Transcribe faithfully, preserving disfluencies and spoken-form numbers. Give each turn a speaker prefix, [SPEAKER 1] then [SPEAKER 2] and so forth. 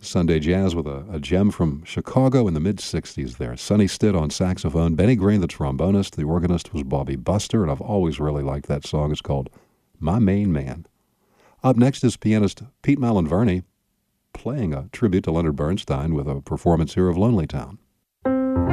[SPEAKER 1] Sunday Jazz with a, a gem from Chicago in the mid-sixties there. Sonny Stitt on saxophone, Benny Green, the trombonist. The organist was Bobby Buster, and I've always really liked that song. It's called My Main Man. Up next is pianist Pete Malinverni playing a tribute to Leonard Bernstein with a performance here of Lonely Town.